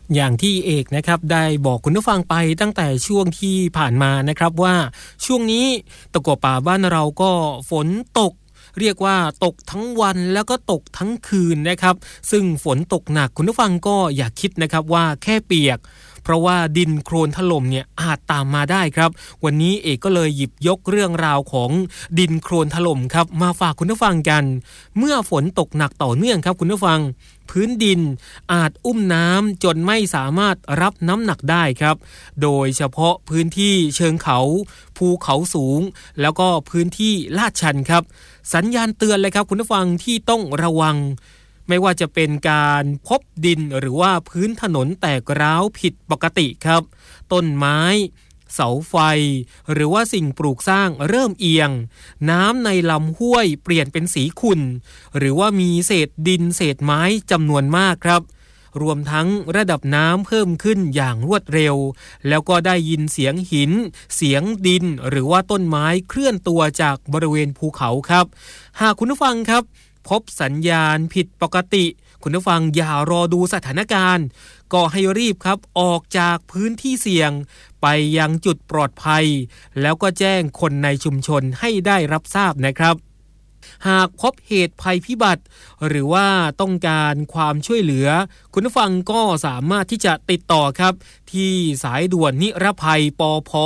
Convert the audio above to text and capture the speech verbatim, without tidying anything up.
อย่างที่เอกนะครับได้บอกคุณผู้ฟังไปตั้งแต่ช่วงที่ผ่านมานะครับว่าช่วงนี้ตะกั่วป่าบ้านเราก็ฝนตกเรียกว่าตกทั้งวันแล้วก็ตกทั้งคืนนะครับซึ่งฝนตกหนักคุณผู้ฟังก็อย่าคิดนะครับว่าแค่เปียกเพราะว่าดินโคลนถล่มเนี่ยอาจตามมาได้ครับวันนี้เอกก็เลยหยิบยกเรื่องราวของดินโคลนถล่มครับมาฝากคุณผู้ฟังกันเมื่อฝนตกหนักต่อเนื่องครับคุณผู้ฟังพื้นดินอาจอุ้มน้ำจนไม่สามารถรับน้ำหนักได้ครับโดยเฉพาะพื้นที่เชิงเขาภูเขาสูงแล้วก็พื้นที่ลาดชันครับสัญญาณเตือนเลยครับคุณผู้ฟังที่ต้องระวังไม่ว่าจะเป็นการพบดินหรือว่าพื้นถนนแตกร้าวผิดปกติครับต้นไม้เสาไฟหรือว่าสิ่งปลูกสร้างเริ่มเอียงน้ำในลำห้วยเปลี่ยนเป็นสีขุ่นหรือว่ามีเศษดินเศษไม้จำนวนมากครับรวมทั้งระดับน้ำเพิ่มขึ้นอย่างรวดเร็วแล้วก็ได้ยินเสียงหินเสียงดินหรือว่าต้นไม้เคลื่อนตัวจากบริเวณภูเขาครับหากคุณผู้ฟังครับพบสัญญาณผิดปกติคุณผู้ฟังอย่ารอดูสถานการณ์ก็ให้รีบครับออกจากพื้นที่เสี่ยงไปยังจุดปลอดภัยแล้วก็แจ้งคนในชุมชนให้ได้รับทราบนะครับหากพบเหตุภัยพิบัติหรือว่าต้องการความช่วยเหลือคุณผู้ฟังก็สามารถที่จะติดต่อครับที่สายด่วนนิรภัยปภ